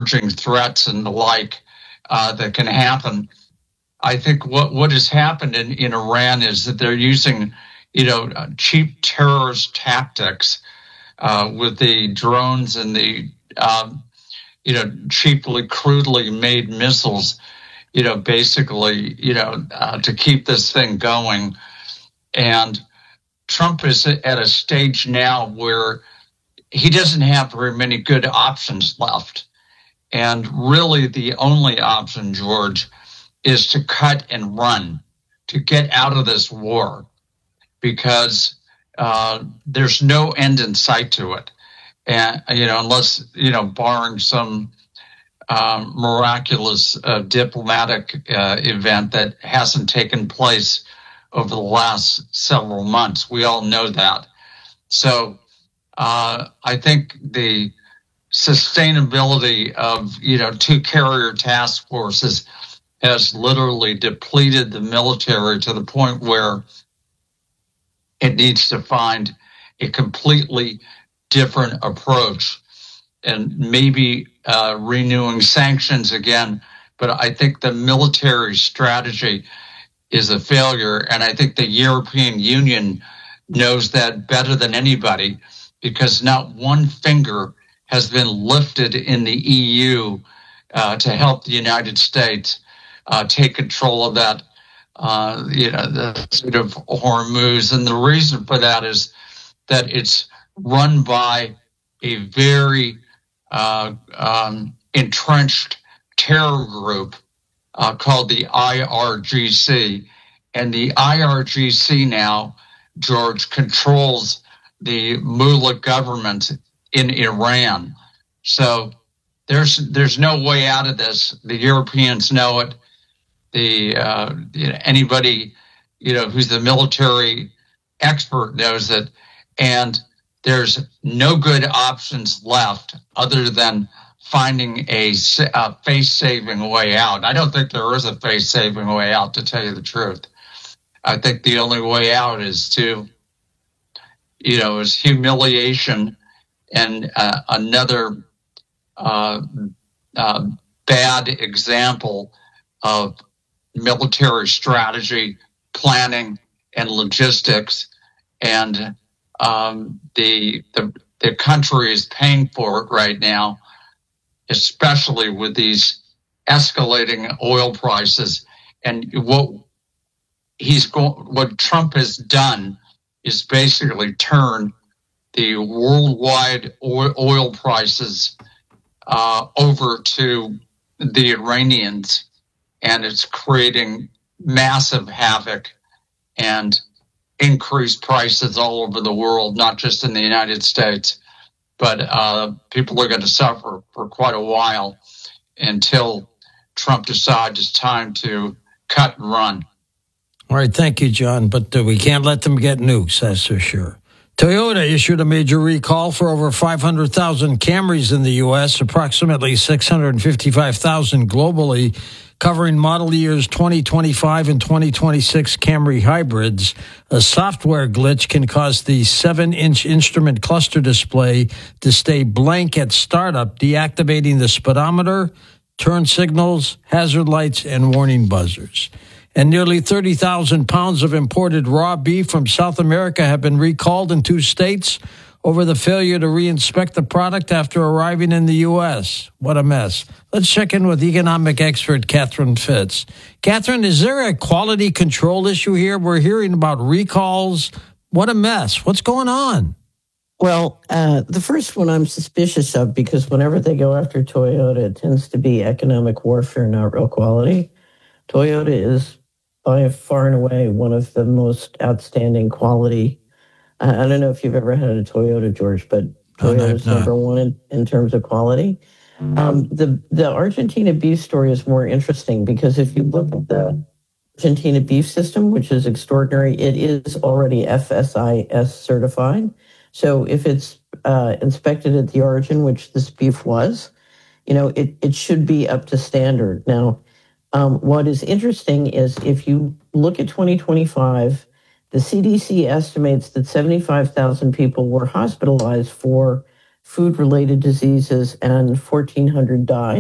emerging threats and the like that can happen. I think what has happened in Iran is that they're using, cheap terrorist tactics with the drones and the, cheaply, crudely made missiles, basically, to keep this thing going. And Trump is at a stage now where he doesn't have very many good options left. And really the only option, George, is to cut and run, to get out of this war, because there's no end in sight to it. And, unless, barring some miraculous diplomatic event that hasn't taken place over the last several months. We all know that. So I think the sustainability of, two carrier task forces has literally depleted the military to the point where it needs to find a completely different approach and maybe renewing sanctions again. But I think the military strategy is a failure. And I think the European Union knows that better than anybody, because not one finger has been lifted in the EU to help the United States take control of that, the Strait of Hormuz. And the reason for that is that it's run by a very entrenched terror group called the IRGC. And the IRGC now, George, controls the mullah government in Iran. So there's no way out of this. The Europeans know it. Anybody who's the military expert knows it, and there's no good options left other than finding a face-saving way out. I don't think there is a face-saving way out, to tell you the truth. I think the only way out is is humiliation and another bad example of military strategy, planning, and logistics, and the country is paying for it right now, especially with these escalating oil prices. And what Trump has done is basically turn the worldwide oil prices over to the Iranians, and it's creating massive havoc and increased prices all over the world, not just in the United States. But people are going to suffer for quite a while until Trump decides it's time to cut and run. All right, thank you, John. But we can't let them get nukes, that's for sure. Toyota issued a major recall for over 500,000 Camrys in the U.S., approximately 655,000 globally, covering model years 2025 and 2026 Camry hybrids. A software glitch can cause the 7-inch instrument cluster display to stay blank at startup, deactivating the speedometer, turn signals, hazard lights, and warning buzzers. And nearly 30,000 pounds of imported raw beef from South America have been recalled in 2 states over the failure to reinspect the product after arriving in the U.S. What a mess. Let's check in with economic expert Catherine Fitz. Catherine, is there a quality control issue here? We're hearing about recalls. What a mess. What's going on? Well, the first one I'm suspicious of, because whenever they go after Toyota, it tends to be economic warfare, not real quality. Toyota is by far and away one of the most outstanding quality. I don't know if you've ever had a Toyota, George, but Toyota's number one in terms of quality. The Argentina beef story is more interesting because if you look at the Argentina beef system, which is extraordinary, it is already FSIS certified. So if it's inspected at the origin, which this beef was, it should be up to standard. Now, what is interesting is if you look at 2025, the CDC estimates that 75,000 people were hospitalized for food-related diseases and 1,400 died.